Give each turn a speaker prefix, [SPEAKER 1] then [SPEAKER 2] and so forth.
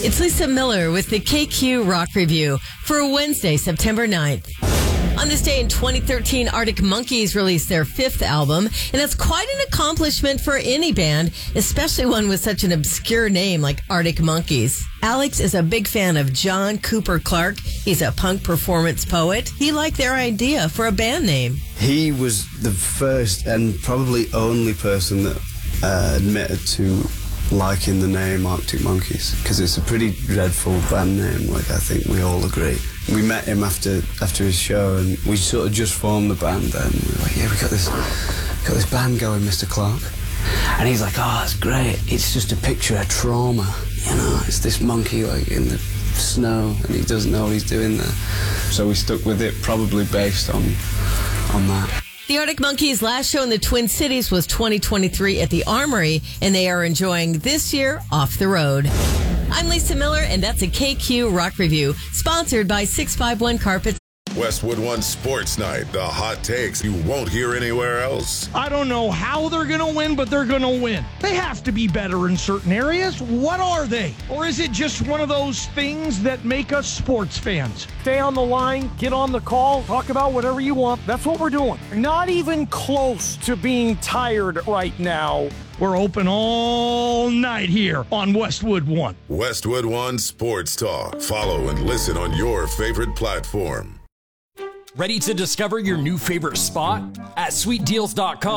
[SPEAKER 1] It's Lisa Miller with the KQ Rock Review for Wednesday, September 9th. On this day in 2013, Arctic Monkeys released their fifth album, and that's quite an accomplishment for any band, especially one with such an obscure name like Arctic Monkeys. Alex is a big fan of John Cooper Clarke. He's a punk performance poet. He liked their idea for a band name.
[SPEAKER 2] He was the first and probably only person that admitted to liking the name Arctic Monkeys, because it's a pretty dreadful band name, like I think we all agree. We met him after his show, and we sort of just formed the band then. We were like, yeah, we got this band going, Mr. Clarke. And he's like, oh, that's great. It's just a picture of trauma, you know. It's this monkey like in the snow, and he doesn't know what he's doing there. So we stuck with it, probably based on that.
[SPEAKER 1] The Arctic Monkeys' last show in the Twin Cities was 2023 at the Armory, and they are enjoying this year off the road. I'm Lisa Miller, and that's a KQ Rock Review, sponsored by 651 Carpets.
[SPEAKER 3] Westwood One Sports Night, the hot takes you won't hear anywhere else.
[SPEAKER 4] I don't know how they're going to win, but they're going to win. They have to be better in certain areas. What are they? Or is it just one of those things that make us sports fans? Stay on the line, get on the call, talk about whatever you want. That's what we're doing. Not even close to being tired right now. We're open all night here on Westwood One.
[SPEAKER 3] Westwood One Sports Talk. Follow and listen on your favorite platform.
[SPEAKER 5] Ready to discover your new favorite spot? At sweetdeals.com.